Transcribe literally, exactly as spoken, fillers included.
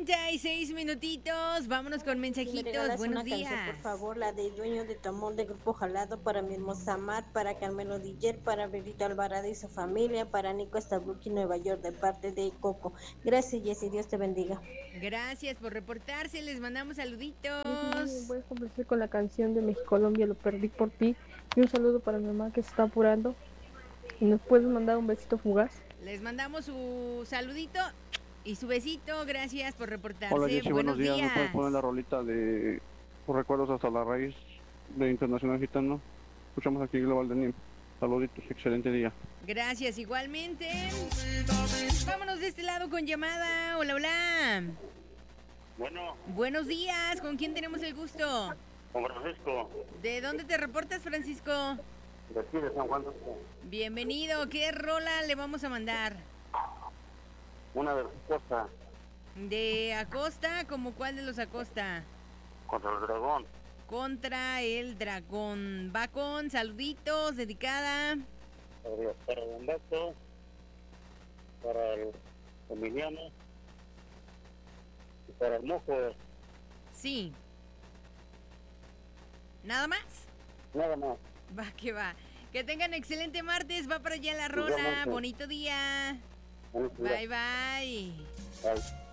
treinta y seis minutitos. Vámonos con Si me mensajitos. regalas Buenos una canción, días. por favor, la de Dueño de tu amor de Grupo Jalado, para mi hermosa Mar, para Carmelo Diller, para Berito Alvarado y su familia, para Nico Estabuki, Nueva York, de parte de Coco. Gracias, Jessy, Dios te bendiga. Gracias por reportarse. Les mandamos saluditos. Me voy a complacer con la canción de Mexicolombia, Lo perdí por ti. Y un saludo para mi mamá que se está apurando. ¿Y nos puedes mandar un besito fugaz? Les mandamos su saludito y su besito. Gracias por reportarse. Hola Jessy, buenos buenos días. ¿Me puedes días. poner la rolita de Tus recuerdos hasta la raíz de Internacional Gitano? Escuchamos aquí Global Denim. Saluditos, excelente día. Gracias, igualmente. Vámonos de este lado con llamada. Hola, hola. Bueno, Buenos días. ¿Con quién tenemos el gusto? con Francisco, ¿De dónde te reportas, Francisco? de aquí de San Juan de Osco. Bienvenido. ¿Qué rola le vamos a mandar? Una de las cosas ¿De Acosta? ¿Como cuál de los Acosta? contra el dragón. Contra el dragón. Va con saluditos, dedicada. Para, para el Humberto, para el Emiliano y para el Mojo. Sí. ¿Nada más? Nada más. Va que va. Que tengan excelente martes. Va para allá la rola. Igualmente. Bonito día. Buenos días. Bye, bye. Bye.